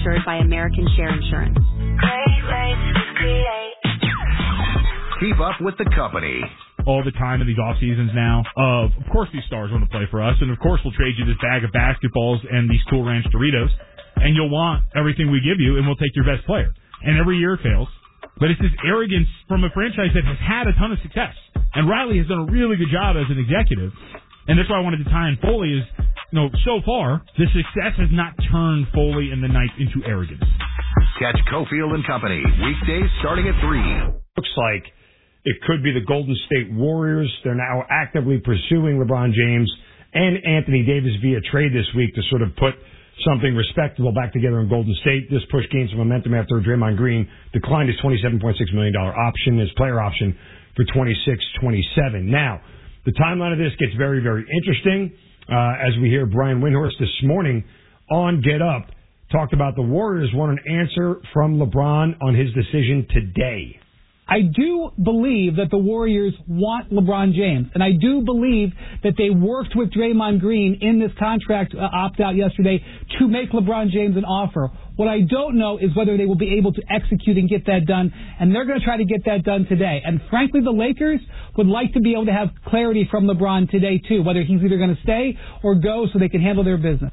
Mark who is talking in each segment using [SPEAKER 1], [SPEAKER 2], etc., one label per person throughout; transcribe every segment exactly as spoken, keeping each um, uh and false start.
[SPEAKER 1] insured by American Share Insurance.
[SPEAKER 2] Great rates with Create.
[SPEAKER 3] Keep up with the company.
[SPEAKER 4] All the time in these off seasons now. Of of course these stars want to play for us, and of course we'll trade you this bag of basketballs and these Cool Ranch Doritos, and you'll want everything we give you, and we'll take your best player. And every year it fails. But it's this arrogance from a franchise that has had a ton of success. And Riley has done a really good job as an executive. And that's why I wanted to tie in Foley is, you know, so far, the success has not turned Foley and the Knights into arrogance.
[SPEAKER 3] Catch Cofield and Company weekdays starting at three.
[SPEAKER 5] Looks like it could be the Golden State Warriors. They're now actively pursuing LeBron James and Anthony Davis via trade this week to sort of put something respectable back together in Golden State. This push gained some momentum after Draymond Green declined his twenty-seven point six million dollars option, his player option for twenty-six twenty-seven. Now, the timeline of this gets very, very interesting uh, as we hear Brian Windhorst this morning on Get Up talked about the Warriors want an answer from LeBron on his decision today.
[SPEAKER 6] I do believe that the Warriors want LeBron James, and I do believe that they worked with Draymond Green in this contract uh, opt-out yesterday to make LeBron James an offer. What I don't know is whether they will be able to execute and get that done, and they're going to try to get that done today. And frankly, the Lakers would like to be able to have clarity from LeBron today, too, whether he's either going to stay or go so they can handle their business.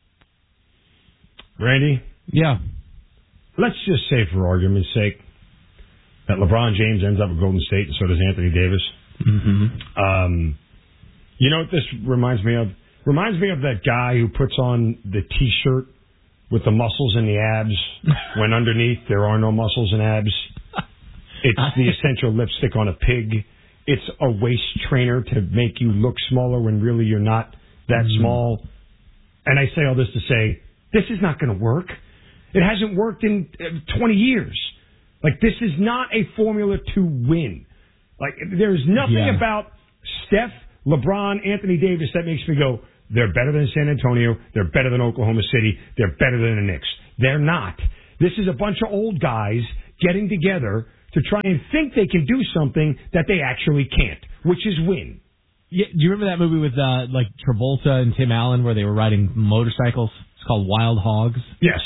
[SPEAKER 5] Randy?
[SPEAKER 7] Yeah.
[SPEAKER 5] Let's just say, for argument's sake, that LeBron James ends up at Golden State, and so does Anthony Davis.
[SPEAKER 7] Mm-hmm.
[SPEAKER 5] Um, you know what this reminds me of? Reminds me of that guy who puts on the T-shirt with the muscles and the abs when underneath there are no muscles and abs. It's the essential lipstick on a pig. It's a waist trainer to make you look smaller when really you're not that mm. small. And I say all this to say, this is not going to work. It hasn't worked in twenty years. Like, this is not a formula to win. Like, there's nothing
[SPEAKER 7] yeah.
[SPEAKER 5] about Steph, LeBron, Anthony Davis that makes me go, they're better than San Antonio, they're better than Oklahoma City, they're better than the Knicks. They're not. This is a bunch of old guys getting together to try and think they can do something that they actually can't, which is win.
[SPEAKER 7] Yeah, do you remember that movie with, uh, like, Travolta and Tim Allen where they were riding motorcycles? It's called Wild Hogs.
[SPEAKER 5] Yes.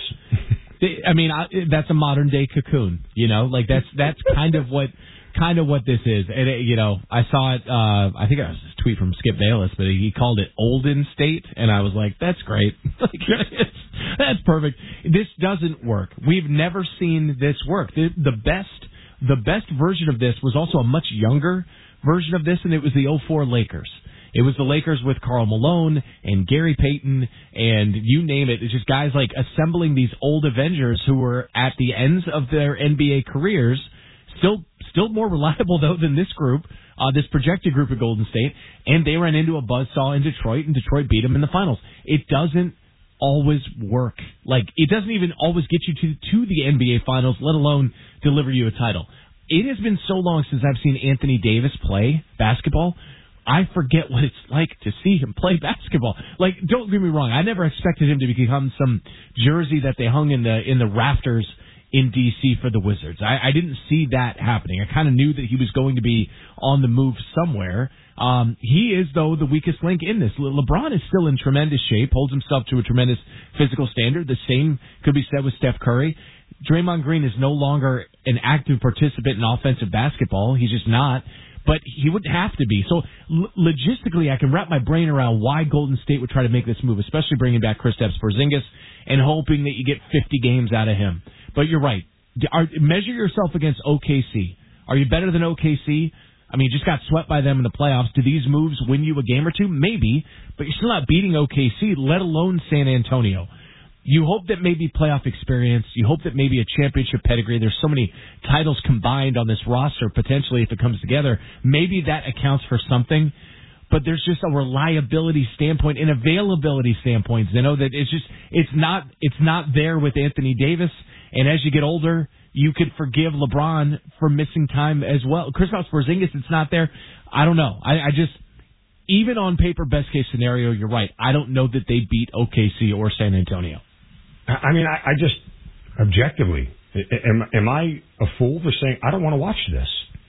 [SPEAKER 7] I mean, I, that's a modern day Cocoon, you know, like that's that's kind of what kind of what this is. And it, you know, I saw it. Uh, I think it was a tweet from Skip Bayless, but he called it Olden State, and I was like, that's great, like, it's, that's perfect. This doesn't work. We've never seen this work. The, the best the best version of this was also a much younger version of this, and it was the oh four Lakers. It was the Lakers with Karl Malone and Gary Payton and you name it. It's just guys like assembling these old Avengers who were at the ends of their N B A careers, still still more reliable, though, than this group, uh, this projected group at Golden State, and they ran into a buzzsaw in Detroit, and Detroit beat them in the finals. It doesn't always work. Like, it doesn't even always get you to, to the N B A finals, let alone deliver you a title. It has been so long since I've seen Anthony Davis play basketball, I forget what it's like to see him play basketball. Like, don't get me wrong, I never expected him to become some jersey that they hung in the in the rafters in D C for the Wizards. I, I didn't see that happening. I kind of knew that he was going to be on the move somewhere. Um, he is, though, the weakest link in this. Le- LeBron is still in tremendous shape, holds himself to a tremendous physical standard. The same could be said with Steph Curry. Draymond Green is no longer an active participant in offensive basketball. He's just not. But he wouldn't have to be. So l- logistically, I can wrap my brain around why Golden State would try to make this move, especially bringing back Kristaps Porzingis and hoping that you get fifty games out of him. But you're right. Are, measure yourself against O K C. Are you better than O K C? I mean, you just got swept by them in the playoffs. Do these moves win you a game or two? Maybe. But you're still not beating O K C, let alone San Antonio. You hope that maybe playoff experience, you hope that maybe a championship pedigree, there's so many titles combined on this roster, potentially, if it comes together, maybe that accounts for something. But there's just a reliability standpoint and availability standpoint. You know, that it's just, it's not, it's not there with Anthony Davis. And as you get older, you could forgive LeBron for missing time as well. Kristaps Porzingis, it's not there. I don't know. I, I just, even on paper, best case scenario, you're right. I don't know that they beat O K C or San Antonio.
[SPEAKER 5] I mean, I, I just, objectively, am, am I a fool for saying, I don't want to watch this?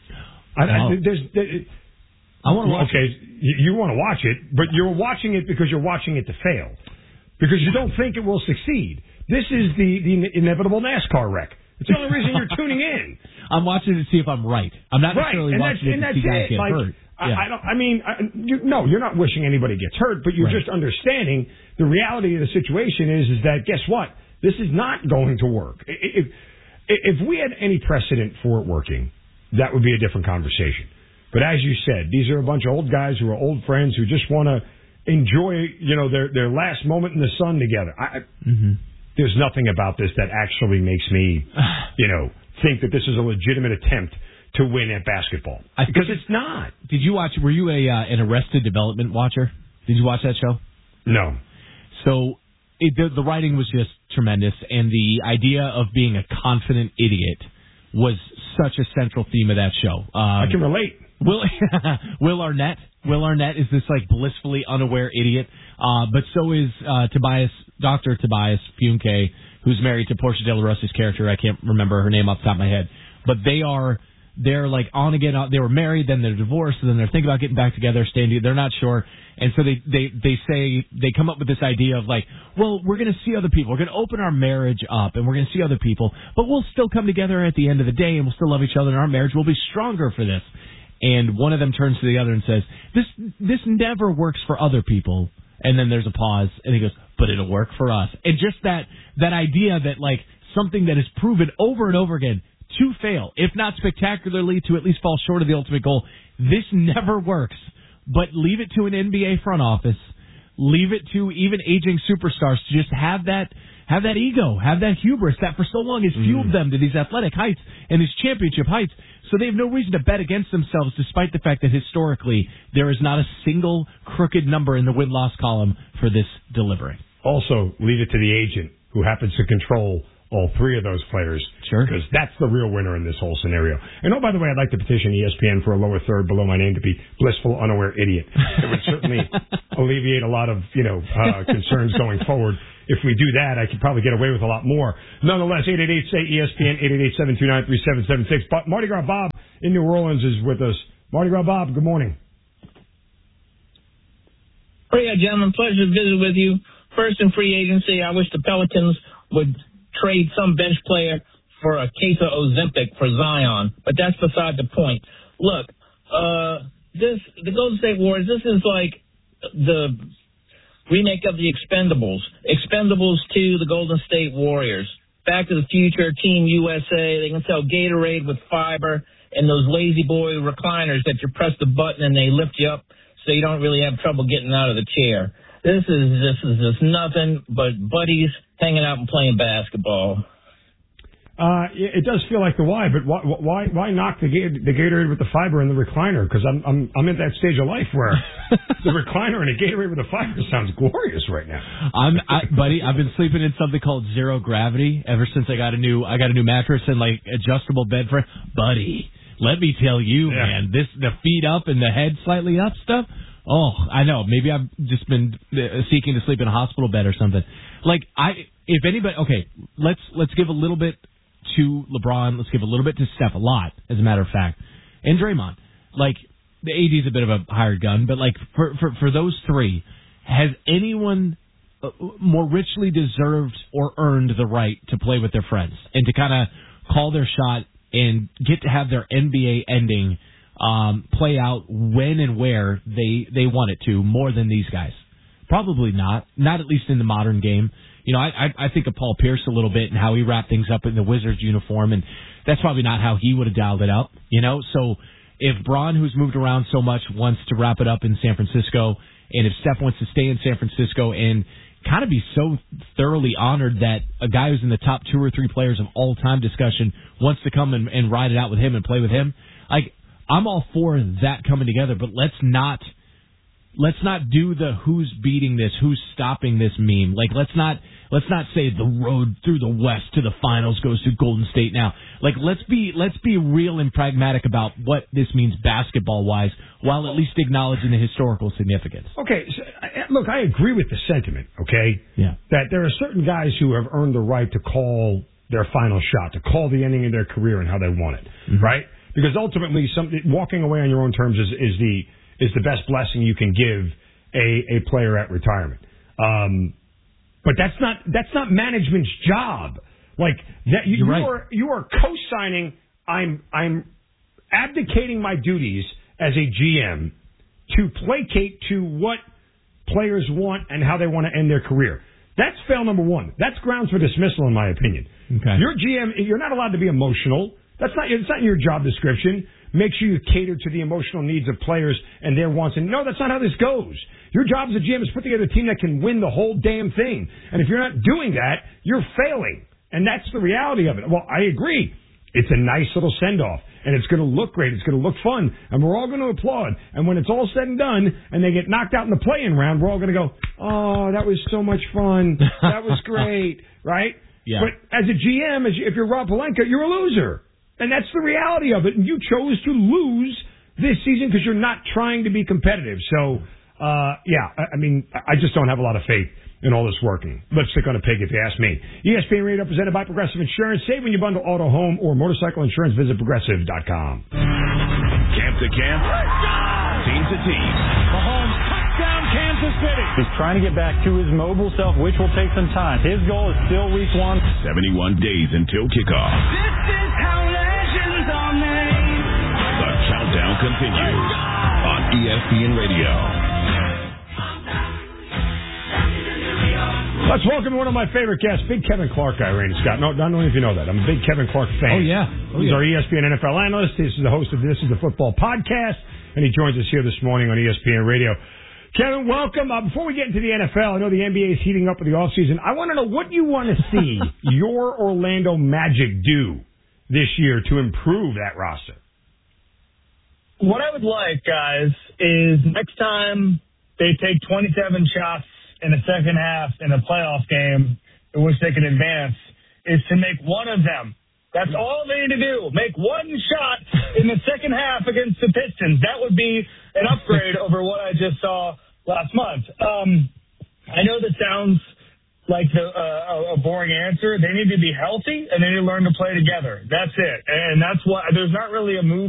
[SPEAKER 5] I, no. I, there's, there,
[SPEAKER 7] I want to watch
[SPEAKER 5] okay,
[SPEAKER 7] it.
[SPEAKER 5] Okay, you, you want to watch it, but you're watching it because you're watching it to fail. because you don't think it will succeed. This is the, the inevitable NASCAR wreck. It's the only reason you're tuning in.
[SPEAKER 7] I'm watching to see if I'm right. I'm not
[SPEAKER 5] right.
[SPEAKER 7] necessarily
[SPEAKER 5] and
[SPEAKER 7] watching it to see guys
[SPEAKER 5] it.
[SPEAKER 7] get
[SPEAKER 5] like,
[SPEAKER 7] hurt.
[SPEAKER 5] I,
[SPEAKER 7] Yeah.
[SPEAKER 5] I don't. I mean, I, you, no, you're not wishing anybody gets hurt, but you're
[SPEAKER 7] Right.
[SPEAKER 5] just understanding the reality of the situation is is that guess what? This is not going to work. If if we had any precedent for it working, that would be a different conversation. But as you said, these are a bunch of old guys who are old friends who just want to enjoy, you know, their their last moment in the sun together. I,
[SPEAKER 7] mm-hmm.
[SPEAKER 5] There's nothing about this that actually makes me, you know, think that this is a legitimate attempt to win at basketball.
[SPEAKER 7] I
[SPEAKER 5] because it's not.
[SPEAKER 7] Did you watch? Were you a uh, an Arrested Development watcher? Did you watch that show?
[SPEAKER 5] No.
[SPEAKER 7] So it, the, the writing was just tremendous, and the idea of being a confident idiot was such a central theme of that show. Um,
[SPEAKER 5] I can relate.
[SPEAKER 7] Will Will Arnett. Will Arnett is this like blissfully unaware idiot, uh, but so is uh, Tobias, Doctor Tobias Funke, who's married to Portia De La Rosa's character. I can't remember her name off the top of my head, but they are. They're like on again. They were married, then they're divorced, and then they're thinking about getting back together, staying together. They're not sure, and so they they they say they come up with this idea of like, well, we're going to see other people. We're going to open our marriage up, and we're going to see other people, but we'll still come together at the end of the day, and we'll still love each other, and our marriage will be stronger for this. And one of them turns to the other and says, "This this never works for other people." And then there's a pause, and he goes, "But it'll work for us." And just that that idea that like something that is proven over and over again to fail, if not spectacularly, to at least fall short of the ultimate goal. This never works. But leave it to an N B A front office, leave it to even aging superstars to just have that have that ego, have that hubris that for so long has fueled mm. them to these athletic heights and these championship heights. So they have no reason to bet against themselves, despite the fact that historically there is not a single crooked number in the win-loss column for this delivery.
[SPEAKER 5] Also, leave it to the agent who happens to control all three of those players.
[SPEAKER 7] Sure.
[SPEAKER 5] Because that's the real winner in this whole scenario. And oh, by the way, I'd like to petition E S P N for a lower third below my name to be blissful, unaware idiot. It would certainly alleviate a lot of, you know, uh, concerns going forward. If we do that, I could probably get away with a lot more. Nonetheless, eight eight eight, say E S P N, eight eight eight, seven two nine, three seven seven six. But Mardi Gras Bob in New Orleans is with us. Mardi Gras Bob, good morning.
[SPEAKER 8] Oh, yeah, gentlemen, pleasure to visit with you. First in free agency, I wish the Pelicans would trade some bench player for a case of Ozempic for Zion, but that's beside the point. Look, uh, this the Golden State Warriors, this is like the remake of the Expendables. Expendables two, the Golden State Warriors. Back to the Future, Team U S A, they can sell Gatorade with fiber and those lazy boy recliners that you press the button and they lift you up so you don't really have trouble getting out of the chair. This is this is just nothing but buddies hanging out and playing basketball.
[SPEAKER 5] Uh, it does feel like the why, but why why why knock the the Gatorade with the fiber and the recliner? Because I'm I'm I'm at that stage of life where the recliner and a Gatorade with the fiber sounds glorious right now.
[SPEAKER 7] I'm I, buddy. I've been sleeping in something called zero gravity ever since I got a new I got a new mattress and like adjustable bed frame. Buddy, let me tell you, yeah. man, this the feet up and the head slightly up stuff. Oh, I know. Maybe I've just been seeking to sleep in a hospital bed or something. Like I, if anybody, okay, let's let's give a little bit to LeBron. Let's give a little bit to Steph. A lot, as a matter of fact, and Draymond. Like the A D's a bit of a hired gun, but like for for for those three, has anyone more richly deserved or earned the right to play with their friends and to kind of call their shot and get to have their N B A ending um, play out when and where they they want it to more than these guys? Probably not. Not at least in the modern game. You know, I, I I think of Paul Pierce a little bit and how he wrapped things up in the Wizards uniform, and that's probably not how he would have dialed it up. You know, so if Bron, who's moved around so much, wants to wrap it up in San Francisco, and if Steph wants to stay in San Francisco and kind of be so thoroughly honored that a guy who's in the top two or three players of all time discussion wants to come and, and ride it out with him and play with him, like I'm all for that coming together, but let's not. Let's not do the who's beating this, who's stopping this meme. Like, let's not let's not say the road through the West to the finals goes to Golden State now. Like, let's be let's be real and pragmatic about what this means basketball wise, while at least acknowledging the historical significance.
[SPEAKER 5] Okay, so, look, I agree with the sentiment. Okay,
[SPEAKER 7] yeah,
[SPEAKER 5] that there are certain guys who have earned the right to call their final shot, to call the ending of their career and how they want it, mm-hmm. right? Because ultimately, some, walking away on your own terms is, is the is the best blessing you can give a, a player at retirement. Um, But that's not that's not management's job. Like that, you, you
[SPEAKER 7] right.
[SPEAKER 5] are you are co-signing. I'm I'm abdicating my duties as a G M to placate to what players want and how they want to end their career. That's fail number one. That's grounds for dismissal, in my opinion.
[SPEAKER 7] Okay.
[SPEAKER 5] Your G M, you're not allowed to be emotional. That's not. It's not in your job description. Make sure you cater to the emotional needs of players and their wants. And no, that's not how this goes. Your job as a G M is put together a team that can win the whole damn thing. And if you're not doing that, you're failing. And that's the reality of it. Well, I agree. It's a nice little send-off. And it's going to look great. It's going to look fun. And we're all going to applaud. And when it's all said and done and they get knocked out in the play-in round, we're all going to go, oh, that was so much fun. That was great. Right?
[SPEAKER 7] Yeah.
[SPEAKER 5] But as a G M, as you, if you're Rob Pelinka, you're a loser. And that's the reality of it. And you chose to lose this season because you're not trying to be competitive. So, uh, yeah, I, I mean, I just don't have a lot of faith in all this working. Let's stick on a pig if you ask me. E S P N Radio presented by Progressive Insurance. Save when you bundle auto, home, or motorcycle insurance. Visit progressive dot com.
[SPEAKER 3] Camp to camp, team to team.
[SPEAKER 9] Mahomes, touchdown, Kansas City. He's trying to get back to his mobile self, which will take some time. His goal is still week one.
[SPEAKER 3] seventy-one days until kickoff.
[SPEAKER 2] This is how legends are made.
[SPEAKER 3] The countdown continues on E S P N Radio.
[SPEAKER 5] Let's welcome one of my favorite guests, big Kevin Clark guy, Randy Scott. No, I don't know if you know that. I'm a big Kevin Clark fan.
[SPEAKER 7] Oh, yeah. Oh,
[SPEAKER 5] He's
[SPEAKER 7] yeah.
[SPEAKER 5] our E S P N N F L analyst. This is the host of This is the Football Podcast, and he joins us here this morning on E S P N Radio. Kevin, welcome. Uh, before we get into the N F L, I know the N B A is heating up with the offseason. I want to know what you want to see your Orlando Magic do this year to improve that roster.
[SPEAKER 8] What I would like, guys, is next time they take twenty-seven shots in the second half in a playoff game in which they can advance, is to make one of them. That's all they need to do. Make one shot in the second half against the Pistons. That would be an upgrade over what I just saw last month. Um, I know that sounds like the, uh, a boring answer. They need to be healthy, and they need to learn to play together. That's it. And that's what, there's not really a move